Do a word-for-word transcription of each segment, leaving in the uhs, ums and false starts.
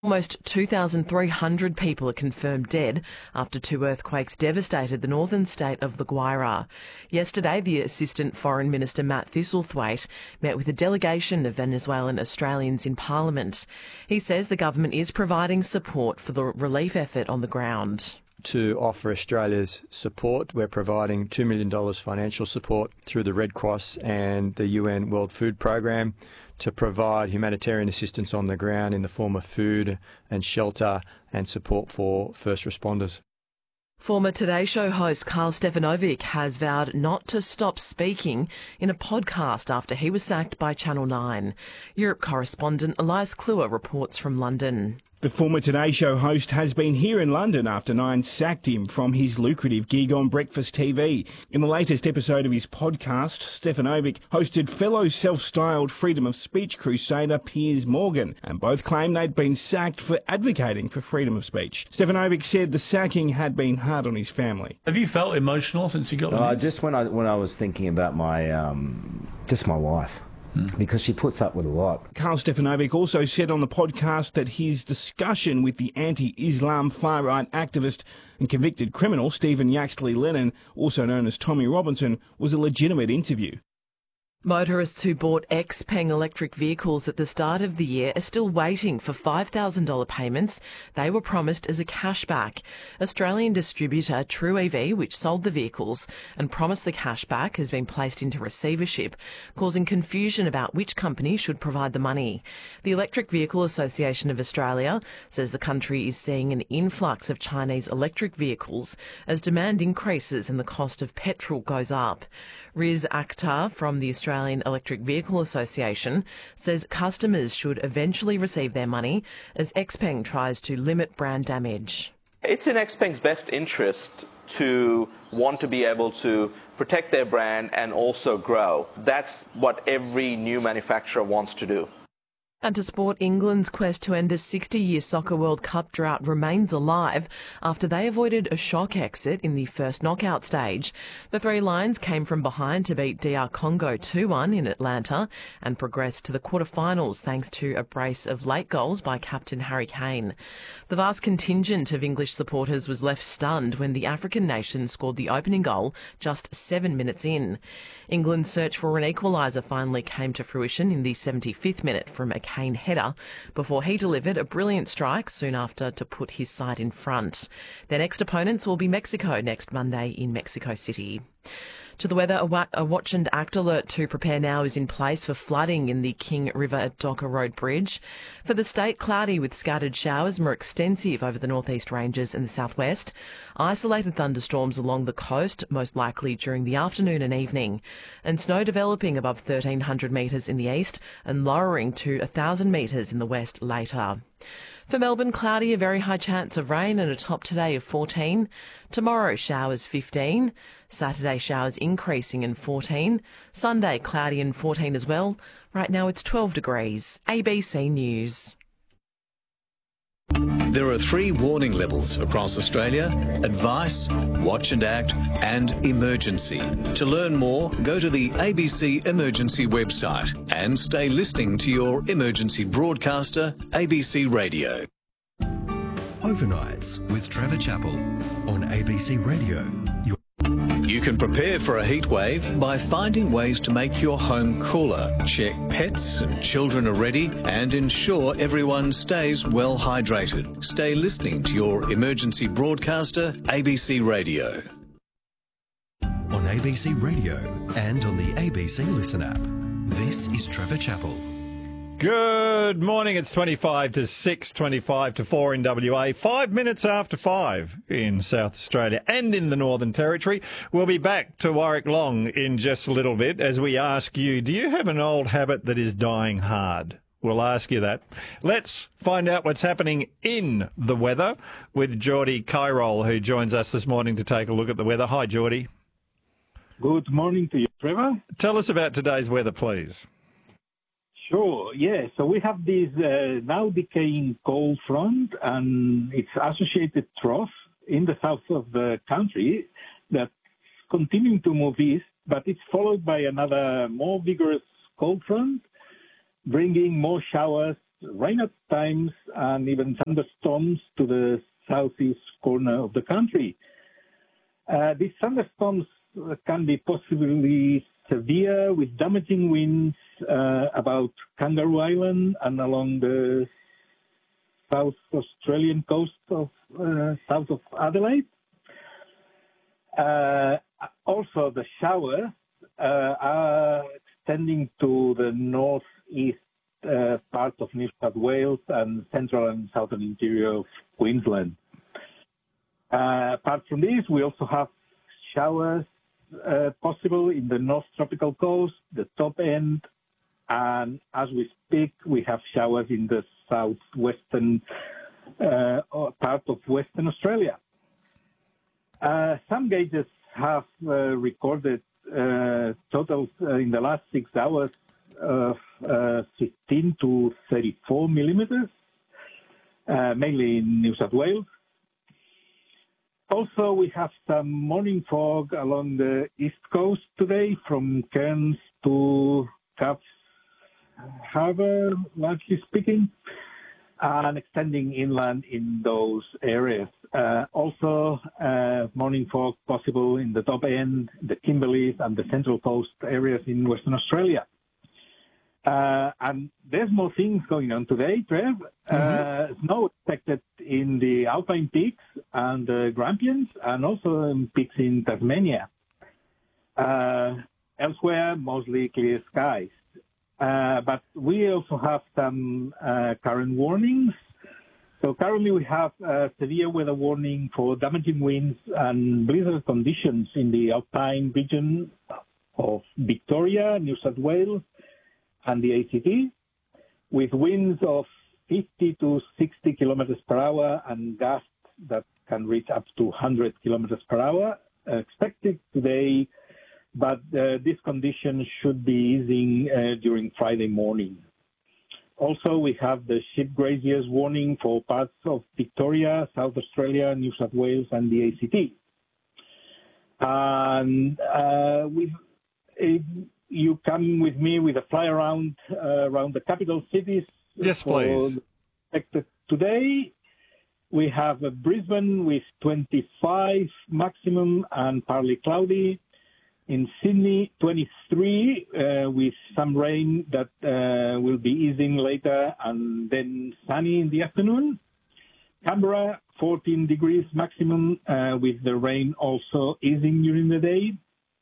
Almost two thousand three hundred people are confirmed dead after two earthquakes devastated the northern state of La Guaira. Yesterday, the Assistant Foreign Minister Matt Thistlethwaite met with a delegation of Venezuelan Australians in Parliament. He says the government is providing support for the relief effort on the ground. To offer Australia's support, we're providing two million dollars financial support through the Red Cross and the U N World Food Programme to provide humanitarian assistance on the ground in the form of food and shelter and support for first responders. Former Today Show host Karl Stefanovic has vowed not to stop speaking in a podcast after he was sacked by Channel nine. Europe correspondent Elias Kluwer reports from London. The former Today Show host has been here in London after Nine sacked him from his lucrative gig on Breakfast T V. In the latest episode of his podcast, Stefanovic hosted fellow self-styled freedom of speech crusader Piers Morgan, and both claimed they'd been sacked for advocating for freedom of speech. Stefanovic said the sacking had been hard on his family. Have you felt emotional since you got uh, Just when I when I was thinking about my um, just my wife. Because she puts up with a lot. Karl Stefanovic also said on the podcast that his discussion with the anti-Islam far-right activist and convicted criminal Stephen Yaxley Lennon, also known as Tommy Robinson, was a legitimate interview. Motorists who bought Xpeng electric vehicles at the start of the year are still waiting for five thousand dollars payments they were promised as a cashback. Australian distributor True E V, which sold the vehicles and promised the cashback, has been placed into receivership, causing confusion about which company should provide the money. The Electric Vehicle Association of Australia says the country is seeing an influx of Chinese electric vehicles as demand increases and the cost of petrol goes up. Riz Akhtar from the Australian Electric Vehicle Association says customers should eventually receive their money as Xpeng tries to limit brand damage. It's in Xpeng's best interest to want to be able to protect their brand and also grow. That's what every new manufacturer wants to do. And to sport, England's quest to end a sixty-year Soccer World Cup drought remains alive after they avoided a shock exit in the first knockout stage. The Three Lions came from behind to beat D R Congo two one in Atlanta and progressed to the quarterfinals thanks to a brace of late goals by captain Harry Kane. The vast contingent of English supporters was left stunned when the African nation scored the opening goal just seven minutes in. England's search for an equaliser finally came to fruition in the seventy-fifth minute from a Kane header before he delivered a brilliant strike soon after to put his side in front. Their next opponents will be Mexico next Monday in Mexico City. To the weather, a, wa- a watch and act alert to prepare now is in place for flooding in the King River at Docker Road Bridge. For the state, cloudy with scattered showers more extensive over the northeast ranges and the southwest. Isolated thunderstorms along the coast, most likely during the afternoon and evening. And snow developing above thirteen hundred metres in the east and lowering to one thousand metres in the west later. For Melbourne, cloudy, a very high chance of rain and a top today of fourteen. Tomorrow, showers fifteen. Saturday, showers increasing and fourteen. Sunday, cloudy and fourteen as well. Right now, it's twelve degrees. A B C News. There are three warning levels across Australia: advice, watch and act, and emergency. To learn more, go to the A B C Emergency website and stay listening to your emergency broadcaster, A B C Radio. Overnights with Trevor Chappell on A B C Radio. Your You can prepare for a heat wave by finding ways to make your home cooler. Check pets and children are ready and ensure everyone stays well hydrated. Stay listening to your emergency broadcaster, A B C Radio. on A B C Radio and on the A B C Listen app. This is Trevor Chappell. Good morning. It's twenty-five to six, twenty-five to four in W A, five minutes after five in South Australia and in the Northern Territory. We'll be back to Warwick Long in just a little bit as we ask you, do you have an old habit that is dying hard? We'll ask you that. Let's find out what's happening in the weather with Geordie Kyrol, who joins us this morning to take a look at the weather. Hi, Geordie. Good morning to you, Trevor. Tell us about today's weather, please. Sure, yeah. So we have this uh, now decaying cold front and its associated trough in the south of the country that's continuing to move east, but it's followed by another more vigorous cold front, bringing more showers rain at times, and even thunderstorms to the southeast corner of the country. Uh, these thunderstorms can be possibly severe with damaging winds uh, about Kangaroo Island and along the South Australian coast of uh, south of Adelaide. Uh, also, the showers uh, are extending to the northeast uh, part of New South Wales and central and southern interior of Queensland. Uh, apart from this, we also have showers uh, possible in the North Tropical Coast, the top end, and as we speak, we have showers in the southwestern uh, part of Western Australia. Uh, some gauges have uh, recorded uh, totals uh, in the last six hours of uh, fifteen to thirty-four millimeters, uh, mainly in New South Wales. Also, we have some morning fog along the east coast today from Cairns to Coffs Harbour, largely speaking, and extending inland in those areas. Uh, also, uh, morning fog possible in the top end, the Kimberleys and the Central Coast areas in Western Australia. Uh, and there's more things going on today, Trev. Mm-hmm. Uh, snow expected in the Alpine peaks and the Grampians, and also in peaks in Tasmania. Uh, elsewhere, mostly clear skies. Uh, but we also have some uh, current warnings. So currently we have a severe weather warning for damaging winds and blizzard conditions in the Alpine region of Victoria, New South Wales, and the A C T, with winds of fifty to sixty kilometers per hour and gusts that can reach up to one hundred kilometers per hour uh, expected today, but uh, this condition should be easing uh, during Friday morning. Also, we have the ship graziers warning for parts of Victoria, South Australia, New South Wales, and the A C T. And uh, with a you come with me with a fly around uh, around the capital cities. Yes, please. Expected today, we have a Brisbane with twenty-five maximum and partly cloudy. In Sydney, twenty-three uh, with some rain that uh, will be easing later and then sunny in the afternoon. Canberra, fourteen degrees maximum uh, with the rain also easing during the day.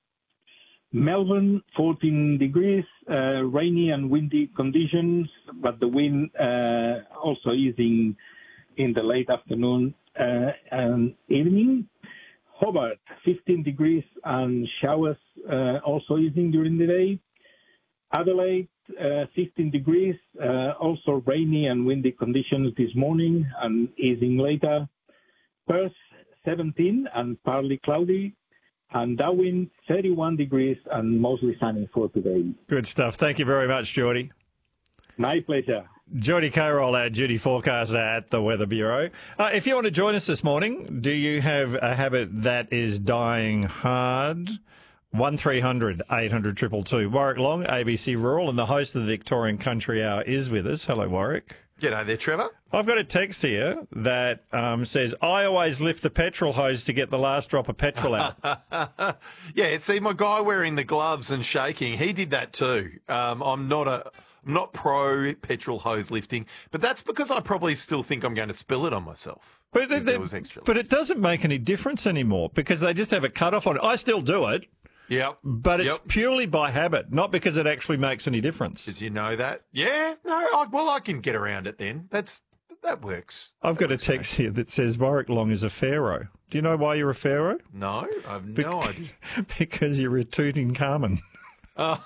Melbourne, fourteen degrees, uh, rainy and windy conditions, but the wind uh, also easing in the late afternoon uh, and evening. Hobart, fifteen degrees and showers uh, also easing during the day. Adelaide, uh, fifteen degrees, uh, also rainy and windy conditions this morning and easing later. Perth, seventeen and partly cloudy. And Darwin, thirty-one degrees and mostly sunny for today. Good stuff. Thank you very much, Geordie. My pleasure. Geordie Carroll, our duty forecaster at the Weather Bureau. Uh, if you want to join us this morning, do you have a habit that is dying hard? one three hundred eight hundred two two two. Warwick Long, A B C Rural, and the host of the Victorian Country Hour is with us. Hello, Warwick. G'day there, Trevor. I've got a text here that um, says, I always lift the petrol hose to get the last drop of petrol out. Yeah, see, my guy wearing the gloves and shaking, he did that too. Um, I'm not a... I'm not pro petrol hose lifting, but that's because I probably still think I'm going to spill it on myself. But, they, they, but it doesn't make any difference anymore because they just have a cut off on it. I still do it. Yep. But it's yep. purely by habit, not because it actually makes any difference. Did you know that? Yeah. No, I, well, I can get around it then. That's That works. I've that got works a text here that says Warwick Long is a pharaoh. Do you know why you're a pharaoh? No, I have Be- no idea. Because you're a Tutankhamun. Oh.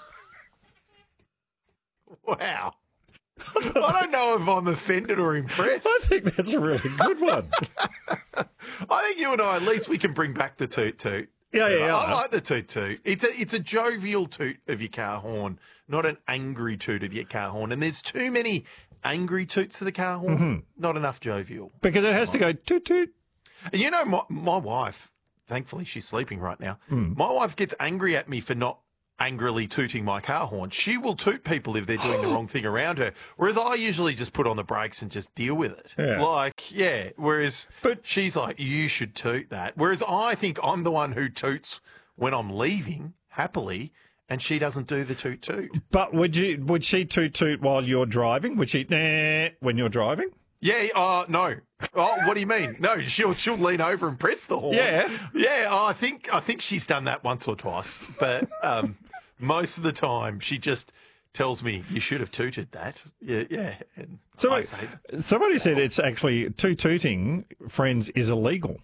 Wow. I don't know if I'm offended or impressed. I think that's a really good one. I think you and I, at least we can bring back the toot toot. Yeah, yeah, yeah. I like the toot toot. It's a, it's a jovial toot of your car horn, not an angry toot of your car horn. And there's too many angry toots of the car horn, mm-hmm. not enough jovial. Because it has to go toot toot. And you know, my, my wife, thankfully she's sleeping right now, mm. my wife gets angry at me for not angrily tooting my car horn. She will toot people if they're doing the wrong thing around her, whereas I usually just put on the brakes and just deal with it. Yeah. Like, yeah, whereas but she's like, you should toot that. Whereas I think I'm the one who toots when I'm leaving, happily, and she doesn't do the toot toot. But would you? Would she toot toot while you're driving? Would she nah when you're driving? Yeah, uh, no. Oh, what do you mean? No, she'll she'll lean over and press the horn. Yeah. Yeah, oh, I think I think she's done that once or twice. But um, most of the time she just tells me, you should have tooted that. Yeah, yeah. And So I wait, say, somebody said it's actually toot tooting, friends, is illegal.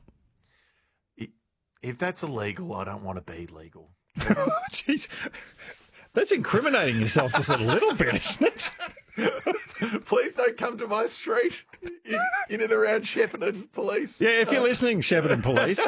if that's illegal, I don't want to be legal. Jeez. That's incriminating yourself just a little bit, isn't it? Please don't come to my street in, in and around Shepparton, police. Yeah, if you're listening, Shepparton Police,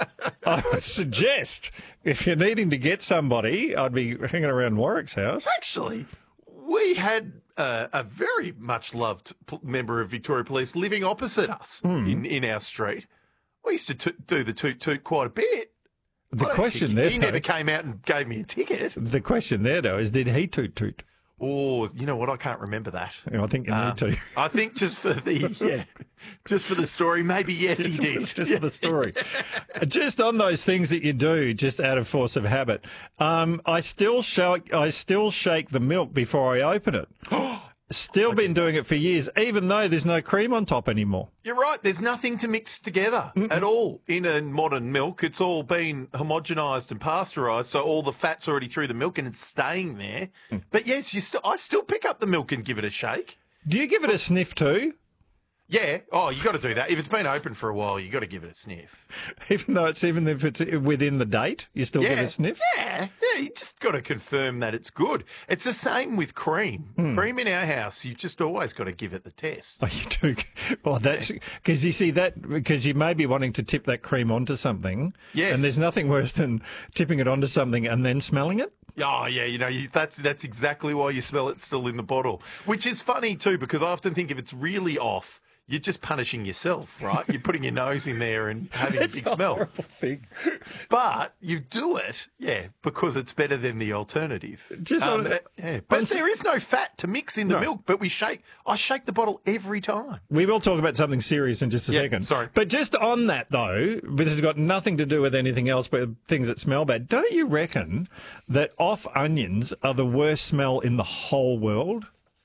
I would suggest if you're needing to get somebody, I'd be hanging around Warwick's house. Actually, we had uh, a very much loved p- member of Victoria Police living opposite us Hmm. in, in our street. We used to t- do the toot toot quite a bit. The I don't question think- there, he though- never came out and gave me a ticket. The question there, though, is did he toot toot? Oh, you know what? I can't remember that. I think you Uh, need to. I think just for the yeah, just for the story, maybe yes, he Just did. for- Just for the story. Just on those things that you do, just out of force of habit. Um, I still shake. I still shake the milk before I open it. Still been doing it for years, even though there's no cream on top anymore. You're right. There's nothing to mix together at all in a modern milk. It's all been homogenised and pasteurised, so all the fat's already through the milk and it's staying there. But yes, you still. I still pick up the milk and give it a shake. Do you give it a sniff too? Yeah. Oh, you got to do that. If it's been open for a while, you got to give it a sniff. Even though it's even if it's within the date, you still yeah. give it a sniff? Yeah. Yeah. You just got to confirm that it's good. It's the same with cream. Cream in our house, you've just always got to give it the test. Oh, you do. Well, that's because you see that because you may be wanting to tip that cream onto something. Yes. And there's nothing worse than tipping it onto something and then smelling it. Oh, yeah, you know, you, that's that's exactly why you smell it still in the bottle. Which is funny, too, because I often think if it's really off, you're just punishing yourself, right? You're putting your nose in there and having It's a big a smell. horrible thing. But you do it, yeah, because it's better than the alternative. Just Um, on- uh, yeah. But on- there is no fat to mix in the No. milk, but we shake, I shake the bottle every time. We will talk about something serious in just a Yeah, second. sorry. But just on that, though, this has got nothing to do with anything else but things that smell bad. Don't you reckon that off onions are the worst smell in the whole world?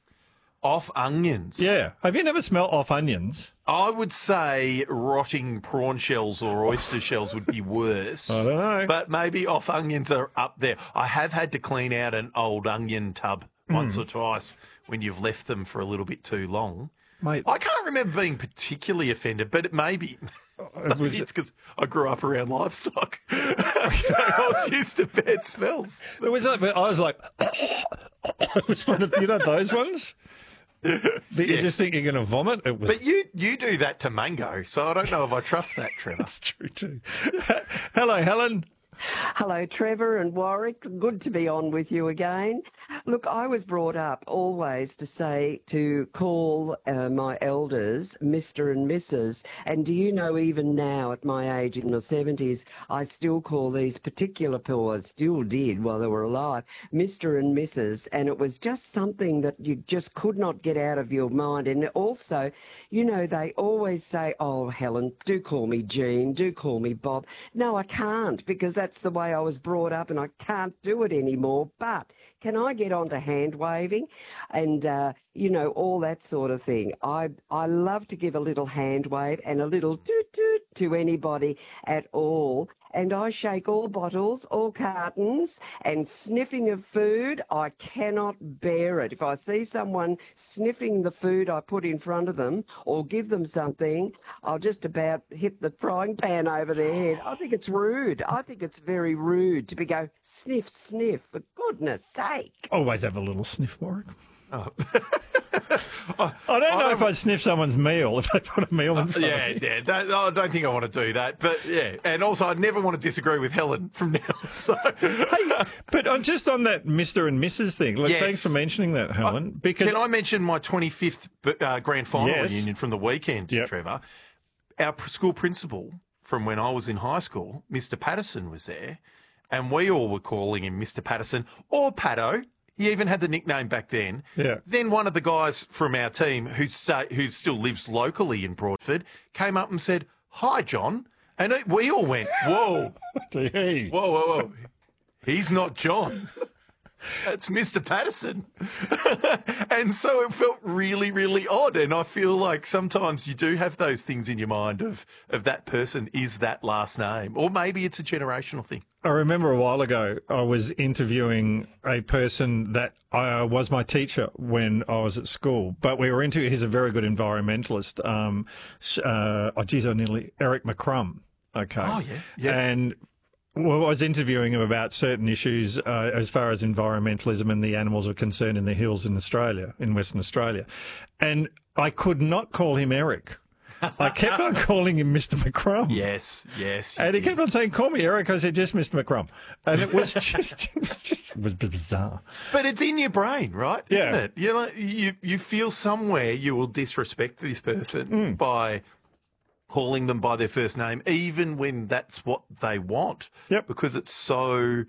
Off onions. Yeah. Have you never smelled off onions? I would say rotting prawn shells or oyster shells would be worse. I don't know. But maybe off onions are up there. I have had to clean out an old onion tub once or twice when you've left them for a little bit too long. Mate. I can't remember being particularly offended, but it may be. It was- It's because I grew up around livestock. So I was used to bad smells. It was like, I was like, it was one of, you know those ones? That you Yes. just think you're going to vomit? It was. But you, you do that to mango, so I don't know if I trust that, Trevor. That's true too. Hello, Helen. Hello, Trevor and Warwick. Good to be on with you again. Look, I was brought up always to say to call uh, my elders Mister and Missus And do you know, even now at my age in my seventies, I still call these particular people, still did while they were alive, Mister and Missus And it was just something that you just could not get out of your mind. And also, you know, they always say, oh, Helen, do call me Jean, do call me Bob. No, I can't, because that's the way I was brought up and I can't do it anymore. But can I get on to hand waving and, uh, you know, all that sort of thing? I I love to give a little hand wave and a little toot-toot to anybody at all. And I shake all bottles, all cartons, and sniffing of food, I cannot bear it. If I see someone sniffing the food I put in front of them or give them something, I'll just about hit the frying pan over their head. I think it's rude. I think it's very rude to be go, sniff, sniff, for goodness sake. Always have a little sniff, Warwick. Oh. I don't know if I'd sniff someone's meal if they put a meal in front Yeah, of me. yeah. That, I don't think I want to do that. But yeah, and also I never want to disagree with Helen from now. So Hey, but on, just on that Mister and Missus thing, look, Yes. thanks for mentioning that, Helen. because can I mention my twenty-fifth uh, grand final Yes. reunion from the weekend, Yep. Trevor? Our pr- school principal from when I was in high school, Mister Patterson, was there. and we all were calling him Mister Patterson or Patto. He even had the nickname back then. Yeah. Then one of the guys from our team who sta who still lives locally in Broadford came up and said, "Hi, John." And it, we all went, "Whoa, whoa, whoa, whoa. He's not John. That's Mister Patterson." And so it felt really, really odd. And I feel like sometimes you do have those things in your mind of, of that person is that last name. Or maybe it's a generational thing. I remember a while ago I was interviewing a person that uh, was my teacher when I was at school, but we were into, he's a very good environmentalist. Um, uh, oh, geez, I nearly, Eric McCrum. Okay. Oh, yeah. Yeah. And well, I was interviewing him about certain issues uh, as far as environmentalism and the animals are concerned in the hills in Australia, in Western Australia. And I could not call him Eric. I kept on calling him Mister McCrum. Yes, yes. And he did. kept on saying, "Call me Eric." I said, "Just Mister McCrum." And it was just, it was just, it was bizarre. But it's in your brain, right? Yeah. Isn't it? You know, you you feel somewhere you will disrespect this person mm. by calling them by their first name, even when that's what they want. Yep. Because it's so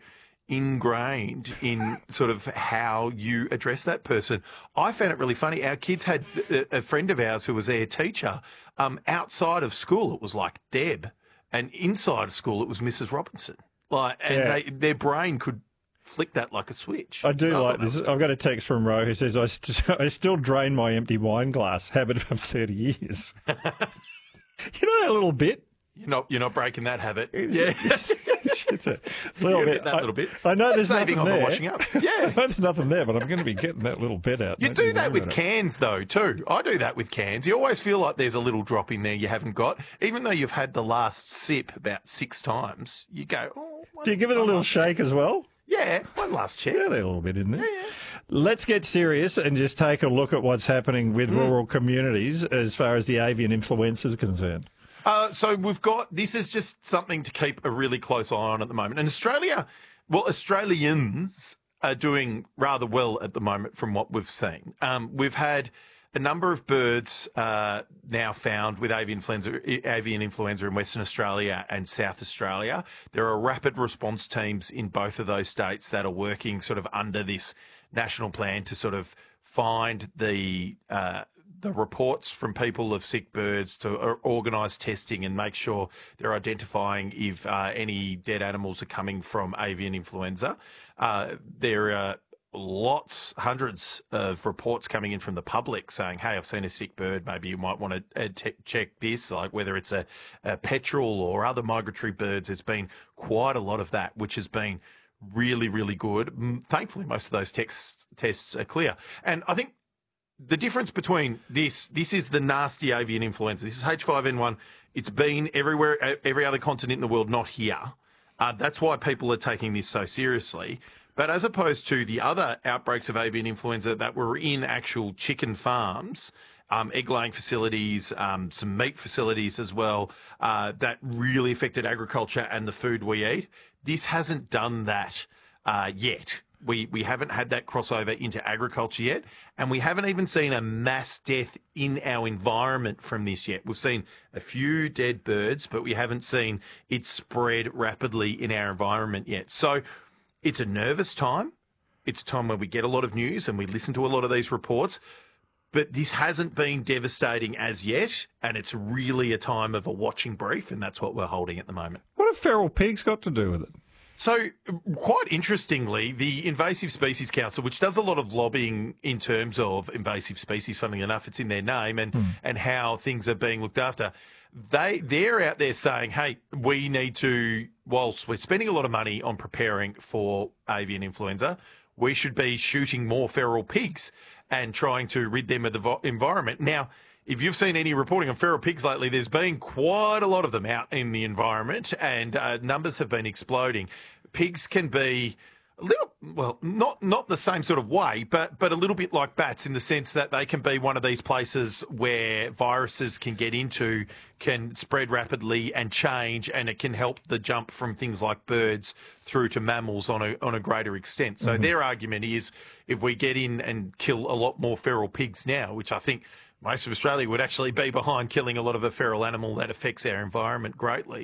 ingrained in sort of how you address that person. I found it really funny. Our kids had a, a friend of ours who was their teacher. Um, outside of school, it was like Deb, and inside of school, it was Missus Robinson. Like, and Yeah. they, their brain could flick that like a switch. I do So like thought that this. was- I've got a text from Ro who says, I, st- I still drain my empty wine glass, habit of thirty years. You know that little bit? You're not, you're not breaking that habit. It's- Yeah. It's a little You bit. get that I, little bit. I know That's there's saving nothing on the there. washing up. I Yeah. know there's nothing there, but I'm going to be getting that little bit out. You Don't do you that worry with about it. cans, though, too. I do that with cans. You always feel like there's a little drop in there you haven't got. Even though you've had the last sip about six times, you go, oh, Do you give it a little shake as well? yeah, one last check. Yeah, there's a little bit in there. Yeah, yeah. Let's get serious and just take a look at what's happening with rural communities as far as the avian influenza is concerned. Uh, so we've got, this is just something to keep a really close eye on at the moment. And Australia, well, Australians are doing rather well at the moment from what we've seen. Um, we've had a number of birds uh, now found with avian influenza, avian influenza in Western Australia and South Australia. There are rapid response teams in both of those states that are working sort of under this national plan to sort of find the uh, the reports from people of sick birds, to organise testing and make sure they're identifying if uh, any dead animals are coming from avian influenza. Uh, there are lots, hundreds of reports coming in from the public saying, hey, I've seen a sick bird, maybe you might want to uh, t- check this, like whether it's a, a petrel or other migratory birds. There's been quite a lot of that, which has been really, really good. Mm, Thankfully, most of those tests, tests are clear. And I think the difference between this, this is the nasty avian influenza. This is H five N one. It's been everywhere, every other continent in the world, not here. Uh, that's why people are taking this so seriously. But as opposed to the other outbreaks of avian influenza that were in actual chicken farms, um, egg-laying facilities, um, some meat facilities as well, uh, that really affected agriculture and the food we eat, this hasn't done that uh, yet. We we haven't had that crossover into agriculture yet, and we haven't even seen a mass death in our environment from this yet. We've seen a few dead birds, but we haven't seen it spread rapidly in our environment yet. So it's a nervous time. It's a time where we get a lot of news and we listen to a lot of these reports, but this hasn't been devastating as yet, and it's really a time of a watching brief, and that's what we're holding at the moment. What have feral pigs got to do with it? So, quite interestingly, the Invasive Species Council, which does a lot of lobbying in terms of invasive species, funnily enough, it's in their name, and, mm. and how things are being looked after, they, they're out there saying, hey, we need to, whilst we're spending a lot of money on preparing for avian influenza, we should be shooting more feral pigs and trying to rid them of the vo- environment. Now, if you've seen any reporting on feral pigs lately, there's been quite a lot of them out in the environment, and uh, numbers have been exploding. Pigs can be a little, well, not not the same sort of way, but but a little bit like bats in the sense that they can be one of these places where viruses can get into, can spread rapidly and change, and it can help the jump from things like birds through to mammals on a on a greater extent. So mm-hmm. their argument is, if we get in and kill a lot more feral pigs now, which I think most of Australia would actually be behind killing a lot of a feral animal that affects our environment greatly.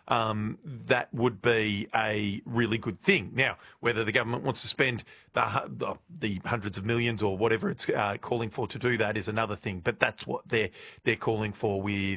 um, that would be a really good thing. Now, whether the government wants to spend the, hu- the hundreds of millions or whatever it's uh, calling for to do that is another thing, but that's what they're they're calling for with